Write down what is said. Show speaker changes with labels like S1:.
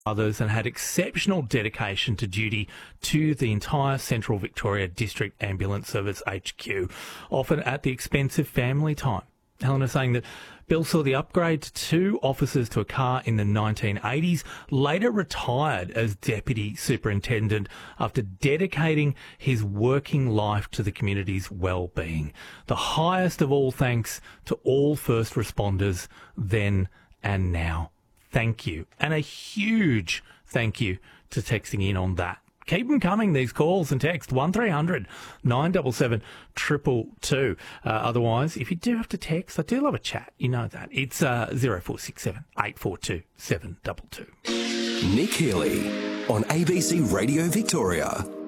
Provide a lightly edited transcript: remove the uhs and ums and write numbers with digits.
S1: others and had exceptional dedication to duty to the entire Central Victoria District Ambulance Service HQ, often at the expense of family time. Helena saying that Bill saw the upgrade to 2 officers to a car in the 1980s, later retired as Deputy Superintendent after dedicating his working life to the community's well-being. The highest of all thanks to all first responders then and now. Thank you. And a huge thank you to texting in on that. Keep them coming, these calls and text 1300 977 222. Otherwise, if you do have to text, I do love a chat. You know that. It's 0467 842 722.
S2: Nick Healy on ABC Radio Victoria.